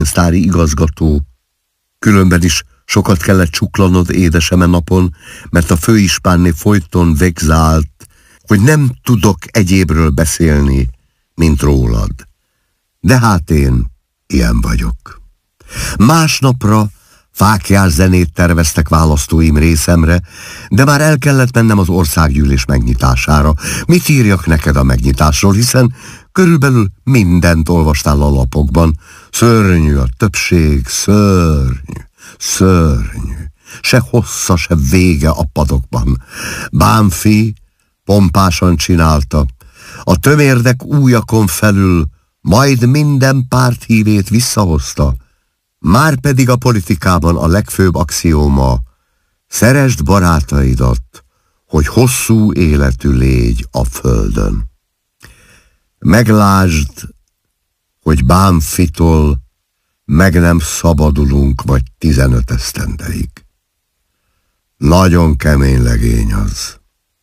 sztári igazgató. Különben is sokat kellett csuklanod édesem napon, mert a főispánné folyton vegzált, hogy nem tudok egyébről beszélni, mint rólad. De hát én ilyen vagyok. Másnapra fáklyás zenét terveztek választóim részemre, de már el kellett mennem az országgyűlés megnyitására. Mit írjak neked a megnyitásról, hiszen körülbelül mindent olvastál a lapokban. Szörnyű a többség, szörnyű, szörnyű. Se hossza, se vége a padokban. Bánffy pompásan csinálta. A tömérdek újakon felül majd minden párthívét visszahozta. Márpedig a politikában a legfőbb axióma: szeresd barátaidat, hogy hosszú életű légy a földön. Meglásd, hogy Bánffytól meg nem szabadulunk vagy 15 esztendeig. Nagyon kemény legény az.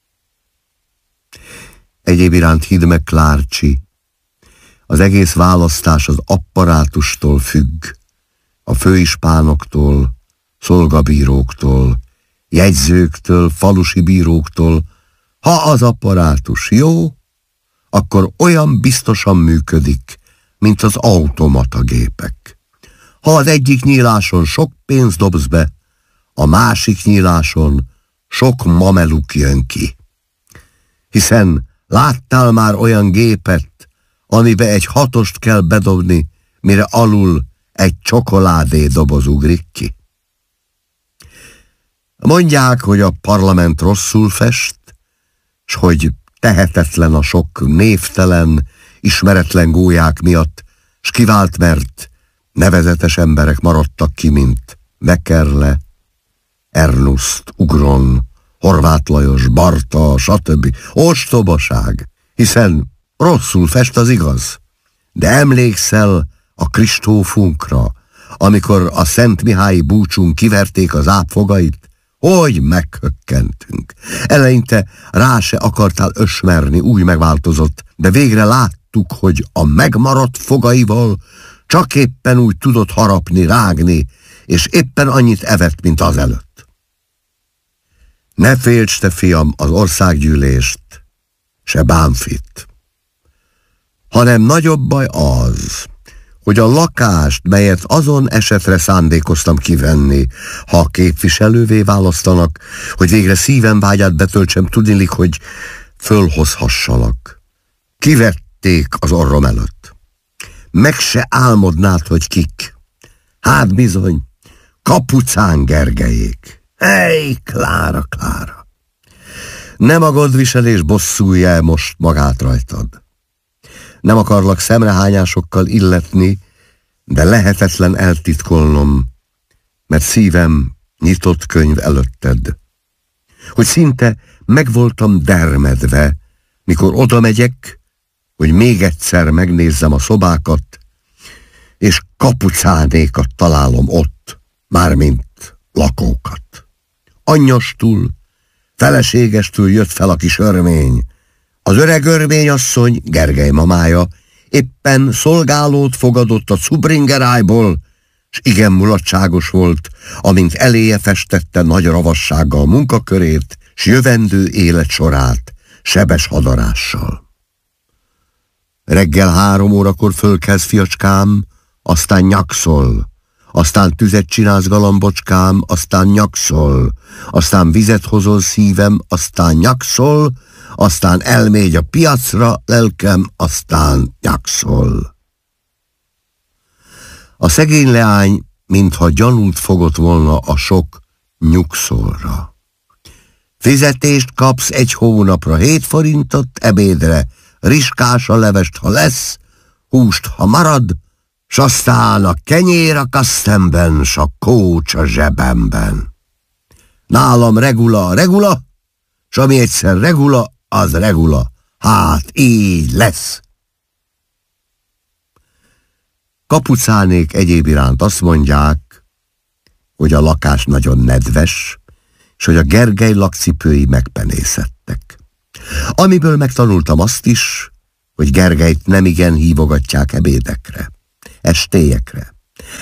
Egyéb iránt hidd meg, Klárcsi, az egész választás az apparátustól függ, a főispánoktól, szolgabíróktól, jegyzőktől, falusi bíróktól. Ha az apparátus jó, akkor olyan biztosan működik, mint az automatagépek. Ha az egyik nyíláson sok pénzt dobsz be, a másik nyíláson sok mameluk jön ki. Hiszen láttál már olyan gépet, amibe egy 6-ost kell bedobni, mire alul egy csokoládé doboz ugrik ki? Mondják, hogy a parlament rosszul fest, s hogy tehetetlen a sok névtelen, ismeretlen gólyák miatt, s kivált, mert nevezetes emberek maradtak ki, mint Beckerle, Ernust, Ugron, Horváth Lajos, Barta, stb. Ostobaság, hiszen rosszul fest, az igaz. De emlékszel a Kristófunkra, amikor a Szent Mihályi búcsún kiverték az ápfogait? Hogy meghökkentünk. Eleinte rá se akartál ösmerni, úgy megváltozott, de végre láttuk, hogy a megmaradt fogaival csak éppen úgy tudott harapni, rágni, és éppen annyit evett, mint azelőtt. Ne félts, te fiam, az országgyűlést, se Bánffyt, hanem nagyobb baj az, hogy a lakást, melyet azon esetre szándékoztam kivenni, ha a képviselővé választanak, hogy végre szívem vágyát betöltsem, tudniillik, hogy fölhozhassalak. Kivették az orrom előtt. Meg se álmodnád, hogy kik. Hát bizony, Kapucán Gergelyék. Hey, Klára, Klára! Nem a gondviselés bosszúja most magát rajtad. Nem akarlak szemrehányásokkal illetni, de lehetetlen eltitkolnom, mert szívem nyitott könyv előtted. Hogy szinte meg voltam dermedve, mikor oda megyek, hogy még egyszer megnézzem a szobákat, és Kapucánékat találom ott, mármint lakókat. Anyjastól, feleségestől jött fel a kis örmény. Az öreg örményasszony, Gergely mamája, éppen szolgálót fogadott a Cubringerájból, s igen mulatságos volt, amint eléje festette nagy ravassággal munkakörét, s jövendő életsorát sebes hadarással. Reggel 3 órakor fölkelsz, fiacskám, aztán nyakszol, aztán tüzet csinálsz, galambocskám, aztán nyakszol, aztán vizet hozol, szívem, aztán nyakszol, aztán elmégy a piacra, lelkem, aztán nyakszol. A szegény leány, mintha gyanút fogott volna a sok nyugszolra. Fizetést kapsz 1 hónapra, 7 forintot ebédre, riskás a levest, ha lesz, húst, ha marad, s aztán a kenyér a kasztemben, s a kócs a zsebemben. Nálam regula a regula, s ami egyszer regula, az regula. Hát így lesz. Kapucánék egyéb iránt azt mondják, hogy a lakás nagyon nedves, és hogy a Gergely lakcipői megpenészettek. Amiből megtanultam azt is, hogy Gergelyt nemigen hívogatják ebédekre, estélyekre.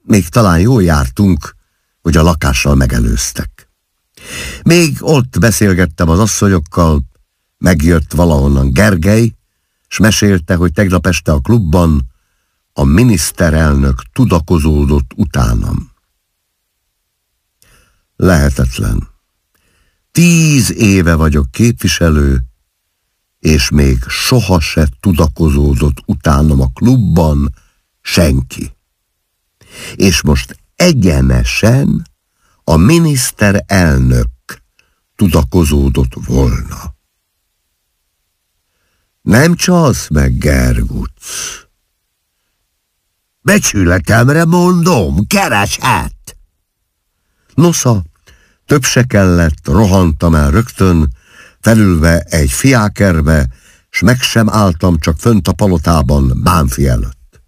még talán jól jártunk, hogy a lakással megelőztek. Még ott beszélgettem az asszonyokkal, megjött valahonnan Gergely, s mesélte, hogy tegnap este a klubban a miniszterelnök tudakozódott utánam. Lehetetlen. 10 éve vagyok képviselő, és még soha se tudakozódott utánam a klubban senki. És most egyenesen a miniszterelnök tudakozódott volna. Nem csalsz meg, Gerguc. Becsületemre mondom, kereshet. Nosza, több se kellett, rohantam el rögtön, felülve egy fiákerbe, s meg sem álltam csak fönt a palotában Bánfi előtt.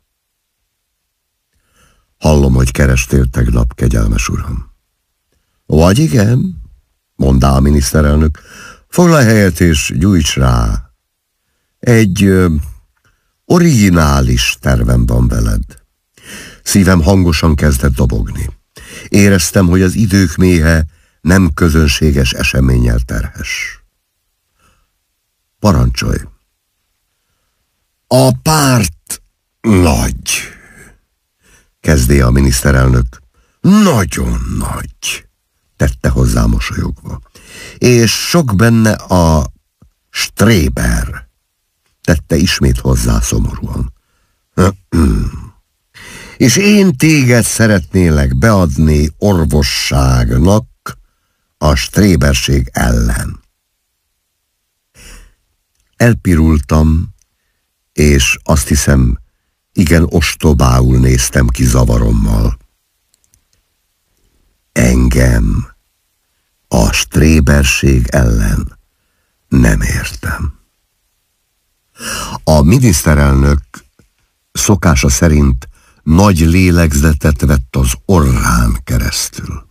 Hallom, hogy kerestél tegnap, kegyelmes uram. Vagy igen, mondta a miniszterelnök, foglalj helyet és gyújts rá. Egy originális tervem van veled. Szívem hangosan kezdett dobogni. Éreztem, hogy az idők méhe nem közönséges eseménnyel terhes. Parancsolj! A párt nagy, kezdé a miniszterelnök. Nagyon nagy, tette hozzá mosolyogva. És sok benne a stréber, tette ismét hozzá szomorúan. És én téged szeretnélek beadni orvosságnak a stréberség ellen. Elpirultam, és azt hiszem, igen ostobául néztem ki zavarommal. Engem a stréberség ellen nem értem. A miniszterelnök szokása szerint nagy lélegzetet vett az orrán keresztül.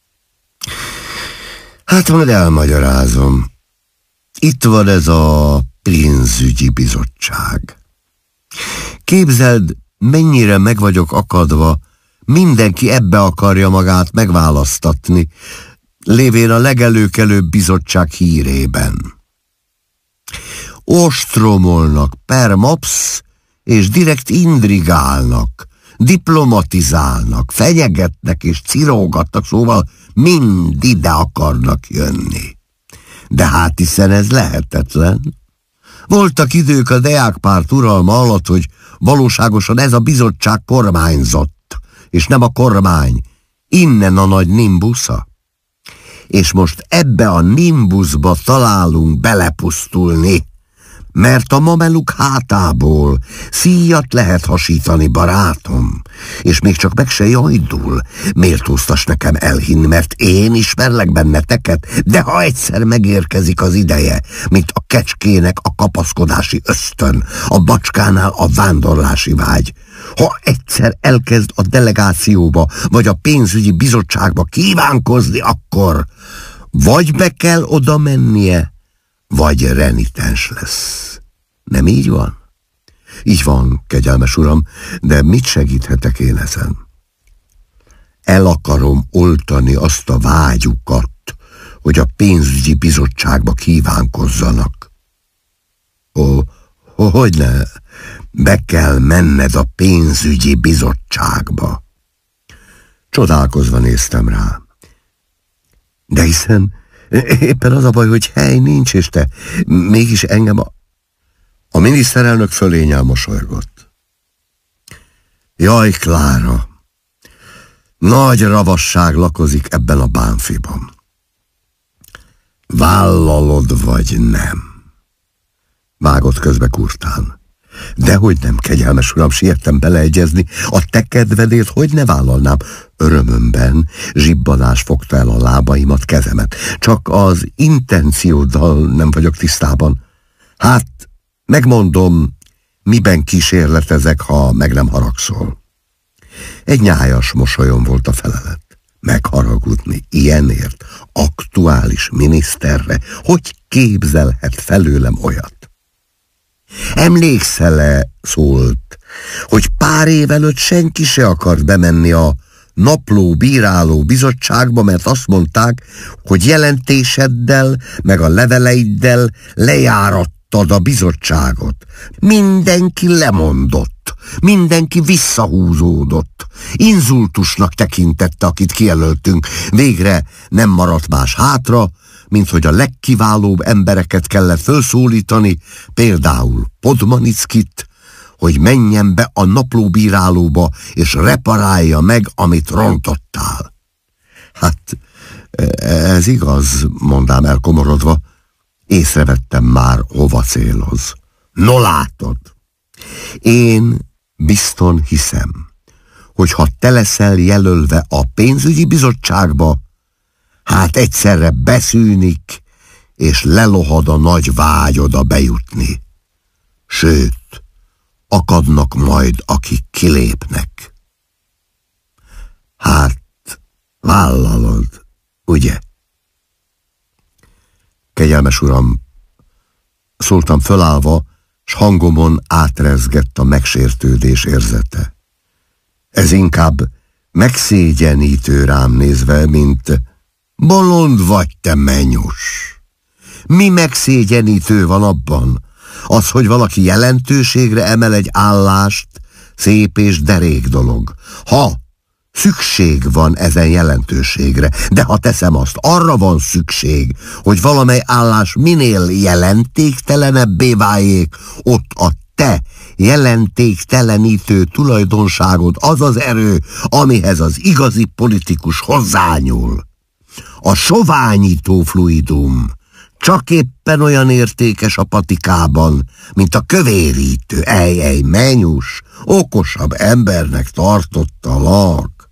Hát majd elmagyarázom. Itt van ez a pénzügyi bizottság. Képzeld, mennyire meg vagyok akadva, mindenki ebbe akarja magát megválasztatni, lévén a legelőkelőbb bizottság hírében. Ostromolnak per mops, és direkt intrigálnak, diplomatizálnak, fenyegetnek és cirógatnak, szóval mind ide akarnak jönni. De hát hiszen ez lehetetlen. Voltak idők a Deák párt uralma alatt, hogy valóságosan ez a bizottság kormányzott, és nem a kormány, innen a nagy nimbusza. És most ebbe a nimbuszba találunk belepusztulni, mert a mameluk hátából szíjat lehet hasítani, barátom, és még csak meg se jajdul. Méltóztas nekem elhinni, mert én ismerlek benneteket, de ha egyszer megérkezik az ideje, mint a kecskének a kapaszkodási ösztön, a bacskánál a vándorlási vágy, ha egyszer elkezd a delegációba, vagy a pénzügyi bizottságba kívánkozni, akkor vagy be kell oda mennie, vagy renitens lesz. Nem így van? Így van, kegyelmes uram, de mit segíthetek én ezen? El akarom oltani azt a vágyukat, hogy a pénzügyi bizottságba kívánkozzanak. Hogyne? Be kell menned a pénzügyi bizottságba. Csodálkozva néztem rá. De hiszen éppen az a baj, hogy hely nincs, és te mégis engem a miniszterelnök fölényel mosolygott. Jaj, Klára, nagy ravasság lakozik ebben a Bánfiban. Vállalod vagy nem? Vágott közbe Kurtán. Dehogy nem, kegyelmes uram, siettem beleegyezni. A te kedvedért hogy ne vállalnám? Örömömben zsibbanás fogta el a lábaimat, kezemet. Csak az intencióddal nem vagyok tisztában. Hát, megmondom, miben kísérletezek, ha meg nem haragszol. Egy nyájas mosolyon volt a felelet. Megharagudni ilyenért, aktuális miniszterre, hogy képzelhet felőlem olyat? Emlékszel-e, szólt, hogy pár év előtt senki se akart bemenni a napló bíráló bizottságba, mert azt mondták, hogy jelentéseddel, meg a leveleiddel lejárattad a bizottságot. Mindenki lemondott, mindenki visszahúzódott. Inzultusnak tekintette, akit kijelöltünk. Végre nem maradt más hátra, mint hogy a legkiválóbb embereket kellett felszólítani, például Podmanickit, hogy menjen be a naplóbírálóba, és reparálja meg, amit rontottál. Hát, ez igaz, mondám elkomorodva, észrevettem már, hova céloz. No látod, én bizton hiszem, hogy ha te leszel jelölve a pénzügyi bizottságba, hát egyszerre beszűnik, és lelohad a nagy vágyoda bejutni. Sőt, akadnak majd, akik kilépnek. Hát, vállalod, ugye? Kegyelmes uram, szóltam fölállva, s hangomon átrezgett a megsértődés érzete. Ez inkább megszégyenítő rám nézve, mint bolond vagy, te menyus. Mi megszégyenítő van abban? Az, hogy valaki jelentőségre emel egy állást, szép és derék dolog. Ha szükség van ezen jelentőségre, de ha teszem azt, arra van szükség, hogy valamely állás minél jelentéktelenebbé váljék, ott a te jelentéktelenítő tulajdonságod az az erő, amihez az igazi politikus hozzányúl. A soványító fluidum csak éppen olyan értékes a patikában, mint a kövérítő. Ej, menyus, okosabb embernek tartottalak.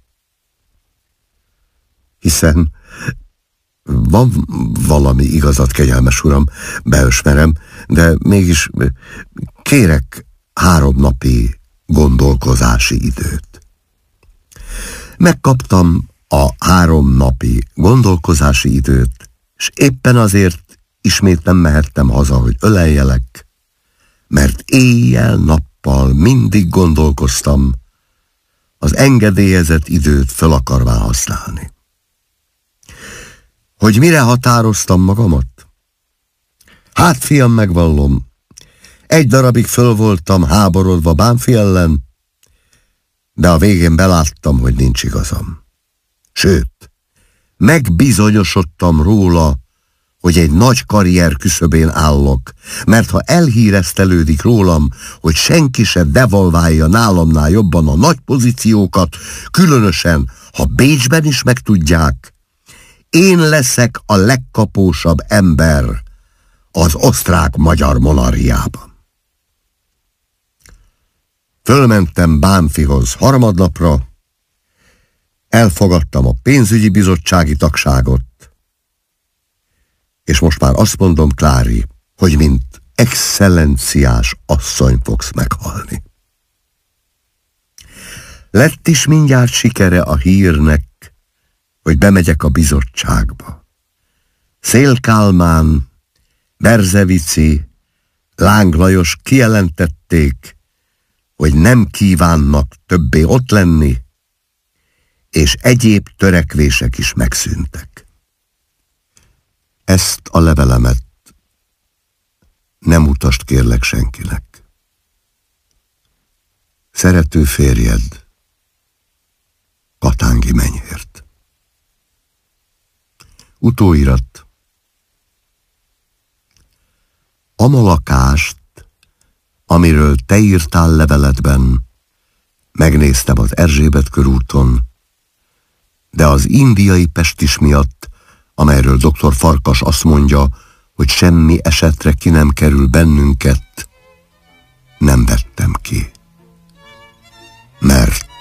Hiszen van valami igazat, kegyelmes uram, beösmerem, de mégis kérek 3 napi gondolkozási időt. Megkaptam a 3 napi gondolkozási időt, és éppen azért ismét nem mehettem haza, hogy öleljelek, mert éjjel-nappal mindig gondolkoztam, az engedélyezett időt föl akarván használni. Hogy mire határoztam magamat? Hát, fiam, megvallom, egy darabig föl voltam háborodva Bánffy ellen, de a végén beláttam, hogy nincs igazam. Sőt, megbizonyosodtam róla, hogy egy nagy karrier küszöbén állok, mert ha elhíresztelődik rólam, hogy senki se devalválja nálamnál jobban a nagy pozíciókat, különösen, ha Bécsben is megtudják, én leszek a legkapósabb ember az osztrák-magyar monarchiában. Fölmentem Bánffyhoz harmadnapra, elfogadtam a pénzügyi bizottsági tagságot, és most már azt mondom, Klári, hogy mint excellenciás asszony fogsz meghalni. Lett is mindjárt sikere a hírnek, hogy bemegyek a bizottságba. Széll Kálmán, Berzevici, Láng Lajos kijelentették, hogy nem kívánnak többé ott lenni, és egyéb törekvések is megszűntek. Ezt a levelemet nem utasd kérlek senkinek. Szerető férjed, Katángi Menyhért. Utóirat. Ama lakást, amiről te írtál leveledben, megnéztem az Erzsébet körúton, de az indiai pestis miatt, amelyről dr. Farkas azt mondja, hogy semmi esetre ki nem kerül bennünket, nem vettem ki. Mert